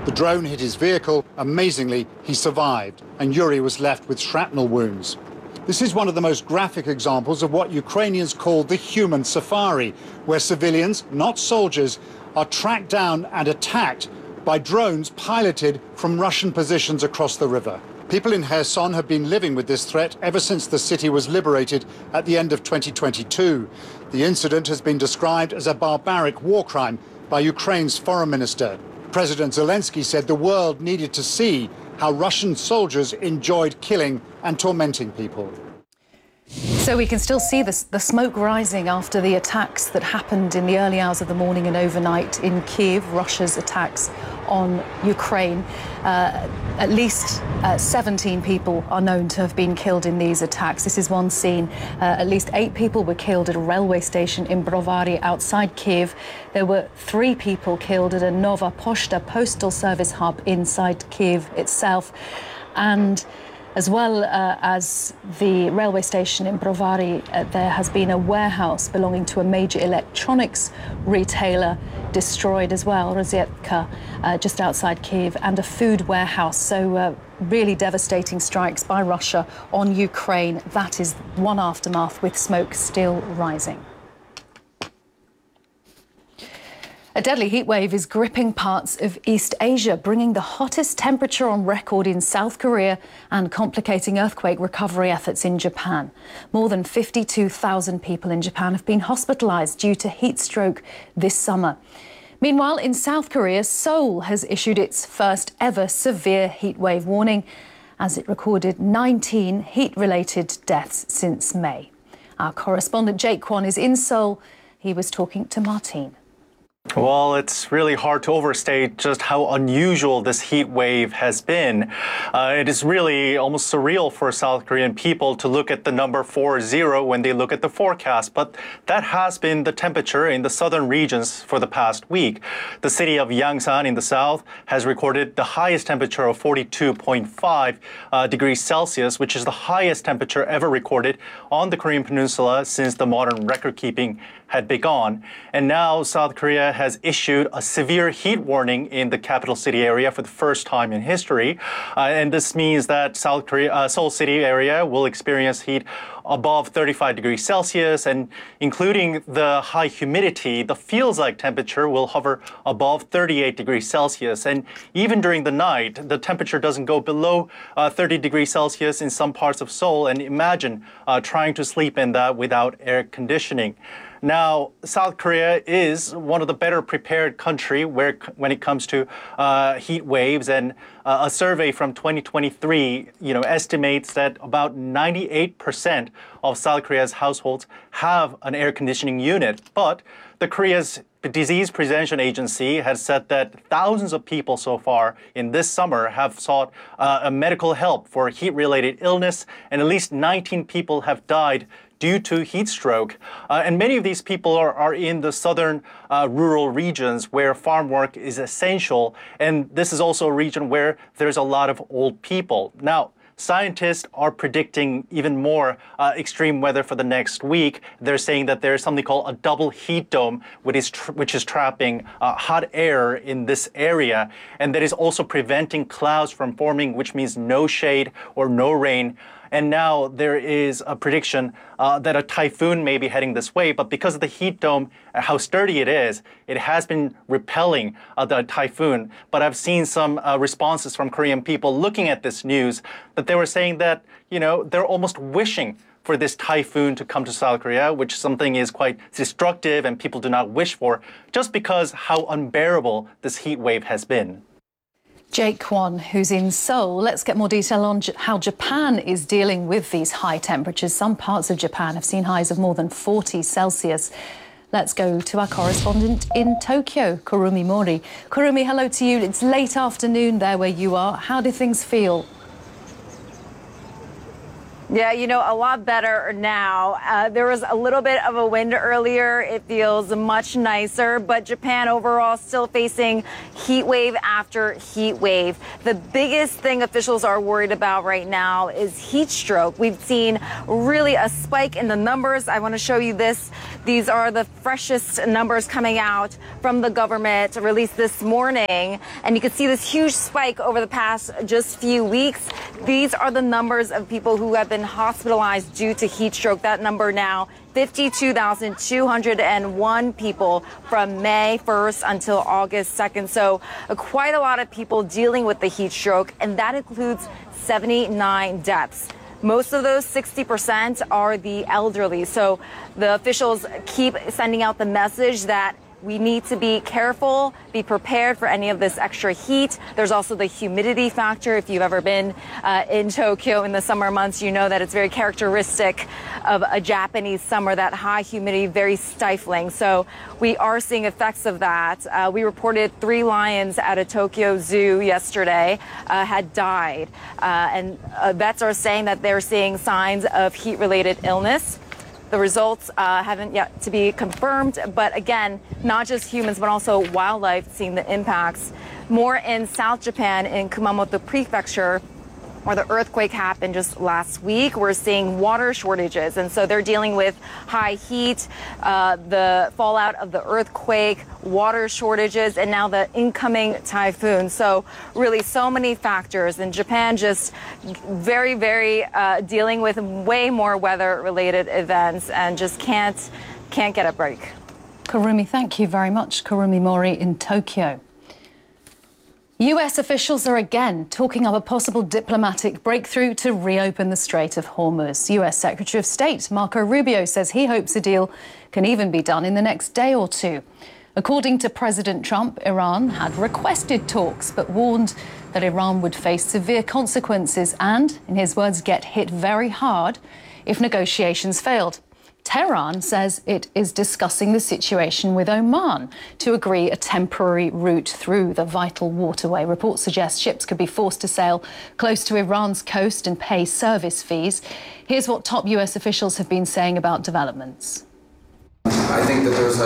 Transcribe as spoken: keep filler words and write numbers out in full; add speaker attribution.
Speaker 1: The drone hit his vehicle. Amazingly, he survived, and Yuri was left with shrapnel wounds. This is one of the most graphic examples of what Ukrainians call the human safari, where civilians, not soldiers, are tracked down and attacked by drones piloted from Russian positions across the river. People in Kherson have been living with this threat ever since the city was liberated at the end of twenty twenty-two. The incident has been described as a barbaric war crime by Ukraine's foreign minister. President Zelensky said the world needed to see how Russian soldiers enjoyed killing and tormenting people.
Speaker 2: So we can still see this, the smoke rising after the attacks that happened in the early hours of the morning and overnight in Kyiv, Russia's attacks on Ukraine. Uh, at least uh, seventeen people are known to have been killed in these attacks. This is one scene. Uh, at least eight people were killed at a railway station in Brovary outside Kyiv. There were three people killed at a Nova Poshta postal service hub inside Kyiv itself. And as well uh, as the railway station in Brovary, uh, there has been a warehouse belonging to a major electronics retailer destroyed as well, Rozhetka, uh, just outside Kyiv, and a food warehouse. So uh, really devastating strikes by Russia on Ukraine. That is one aftermath, with smoke still rising. A deadly heatwave is gripping parts of East Asia, bringing the hottest temperature on record in South Korea and complicating earthquake recovery efforts in Japan. More than fifty-two thousand people in Japan have been hospitalized due to heat stroke this summer. Meanwhile, in South Korea, Seoul has issued its first ever severe heatwave warning as it recorded nineteen heat-related deaths since May. Our correspondent Jake Kwon is in Seoul. He was talking to Martine.
Speaker 3: Well, it's really hard to overstate just how unusual this heat wave has been. Uh, it is really almost surreal for South Korean people to look at the number four zero when they look at the forecast, but that has been the temperature in the southern regions for the past week. The city of Yangsan in the south has recorded the highest temperature of forty-two point five uh, degrees Celsius, which is the highest temperature ever recorded on the Korean peninsula since the modern record-keeping had begun. And now South Korea has issued a severe heat warning in the capital city area for the first time in history. Uh, and this means that South Korea, uh, Seoul city area will experience heat above thirty-five degrees Celsius, and including the high humidity, the feels-like temperature will hover above thirty-eight degrees Celsius. And even during the night, the temperature doesn't go below uh, thirty degrees Celsius in some parts of Seoul. And imagine uh, trying to sleep in that without air conditioning. Now, South Korea is one of the better prepared country where, when it comes to uh, heat waves, and uh, a survey from twenty twenty-three, you know, estimates that about ninety-eight percent of South Korea's households have an air conditioning unit. But the Korea's Disease Prevention Agency has said that thousands of people so far in this summer have sought uh, a medical help for heat-related illness, and at least nineteen people have died due to heat stroke. Uh, and many of these people are, are in the southern uh, rural regions where farm work is essential. And this is also a region where there's a lot of old people. Now, scientists are predicting even more uh, extreme weather for the next week. They're saying that there's something called a double heat dome, which is, tra- which is trapping uh, hot air in this area. And that is also preventing clouds from forming, which means no shade or no rain. And now there is a prediction uh, that a typhoon may be heading this way. But because of the heat dome, uh, how sturdy it is, it has been repelling uh, the typhoon. But I've seen some uh, responses from Korean people looking at this news that they were saying that, you know, they're almost wishing for this typhoon to come to South Korea, which something is quite destructive and people do not wish for, just because how unbearable this heat wave has been.
Speaker 2: Jake Kwon, who's in Seoul. Let's get more detail on J- how Japan is dealing with these high temperatures. Some parts of Japan have seen highs of more than forty Celsius. Let's go to our correspondent in Tokyo, Kurumi Mori. Kurumi, hello to you. It's late afternoon there where you are. How do things feel?
Speaker 4: Yeah, you know, a lot better now. Uh, there was a little bit of a wind earlier. It feels much nicer, but Japan overall still facing heat wave after heat wave. The biggest thing officials are worried about right now is heat stroke. We've seen really a spike in the numbers. I want to show you this. These are the freshest numbers coming out from the government released this morning. And you can see this huge spike over the past just few weeks. These are the numbers of people who have been hospitalized due to heat stroke. That number now, fifty-two thousand two hundred one people from May first until August second. So uh, quite a lot of people dealing with the heat stroke, and that includes seventy-nine deaths. Most of those, sixty percent, are the elderly. So the officials keep sending out the message that we need to be careful, be prepared for any of this extra heat. There's also the humidity factor. If you've ever been uh, in Tokyo in the summer months, you know that it's very characteristic of a Japanese summer, that high humidity, very stifling. So we are seeing effects of that. Uh, we reported three lions at a Tokyo zoo yesterday uh, had died. Uh, and uh, vets are saying that they're seeing signs of heat-related illness. The results uh, haven't yet to be confirmed, but again, not just humans, but also wildlife seeing the impacts. More in South Japan, in Kumamoto Prefecture, where the earthquake happened just last week. We're seeing water shortages, and so they're dealing with high heat, uh, the fallout of the earthquake, water shortages, and now the incoming typhoon. So really so many factors, and Japan just very, very uh, dealing with way more weather-related events and just can't, can't get a break.
Speaker 2: Kurumi, thank you very much. Kurumi Mori in Tokyo. U S officials are again talking of a possible diplomatic breakthrough to reopen the Strait of Hormuz. U S Secretary of State Marco Rubio says he hopes a deal can even be done in the next day or two. According to President Trump, Iran had requested talks but warned that Iran would face severe consequences and, in his words, get hit very hard if negotiations failed. Tehran says it is discussing the situation with Oman to agree a temporary route through the vital waterway. Reports suggest ships could be forced to sail close to Iran's coast and pay service fees. Here's what top U S officials have been saying about developments.
Speaker 5: I think that there's a